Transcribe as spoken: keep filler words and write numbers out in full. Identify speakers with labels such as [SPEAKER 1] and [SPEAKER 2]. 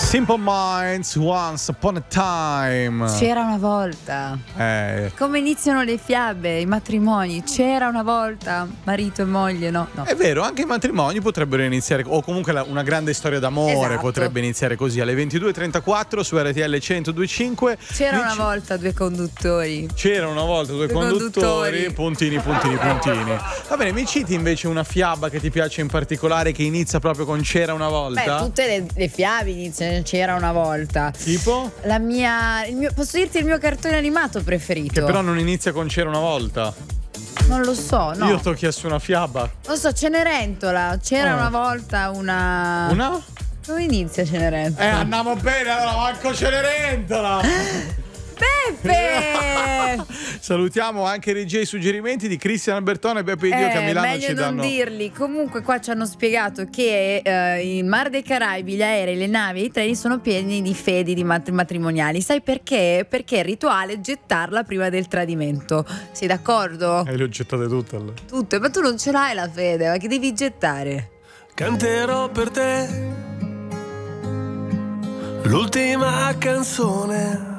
[SPEAKER 1] Simple Minds, Once Upon a Time.
[SPEAKER 2] C'era una volta.
[SPEAKER 1] Eh.
[SPEAKER 2] Come iniziano le fiabe, i matrimoni. C'era una volta, marito e moglie, no? no.
[SPEAKER 1] È vero, anche i matrimoni potrebbero iniziare, o comunque la, una grande storia d'amore
[SPEAKER 2] Esatto.
[SPEAKER 1] potrebbe iniziare così alle ventidue e trentaquattro su R T L centodue e cinque.
[SPEAKER 2] C'era
[SPEAKER 1] Dici-
[SPEAKER 2] una volta due conduttori.
[SPEAKER 1] C'era una volta due,
[SPEAKER 2] Due
[SPEAKER 1] conduttori,
[SPEAKER 2] conduttori.
[SPEAKER 1] puntini, puntini, puntini. Va bene, mi citi invece una fiaba che ti piace in particolare, che inizia proprio con c'era una volta?
[SPEAKER 2] Beh, tutte le, le fiabe iniziano, c'era una volta.
[SPEAKER 1] Tipo?
[SPEAKER 2] La mia. Il mio, posso dirti il mio cartone animato preferito?
[SPEAKER 1] Che però non inizia con c'era una volta.
[SPEAKER 2] Non lo so, no.
[SPEAKER 1] Io ti ho chiesto una fiaba.
[SPEAKER 2] Non lo so, Cenerentola. C'era
[SPEAKER 1] Ah.
[SPEAKER 2] una volta una.
[SPEAKER 1] Una?
[SPEAKER 2] Come inizia Cenerentola?
[SPEAKER 1] Eh, andiamo bene, allora manco Cenerentola.
[SPEAKER 2] Peppe!
[SPEAKER 1] Salutiamo anche i regia e i suggerimenti di Cristian Albertone e Beppe Dio che a
[SPEAKER 2] Eh,
[SPEAKER 1] Milano
[SPEAKER 2] meglio
[SPEAKER 1] ci
[SPEAKER 2] non
[SPEAKER 1] danno.
[SPEAKER 2] dirli. Comunque qua ci hanno spiegato che eh, in Mar dei Caraibi gli aerei, le navi e i treni sono pieni di fedi di mat- matrimoniali. Sai perché? Perché il rituale è gettarla prima del tradimento. Sei d'accordo?
[SPEAKER 1] E le ho gettate tutte allora.
[SPEAKER 2] Tutte, ma tu non ce l'hai la fede, ma che devi gettare?
[SPEAKER 3] Canterò per te l'ultima canzone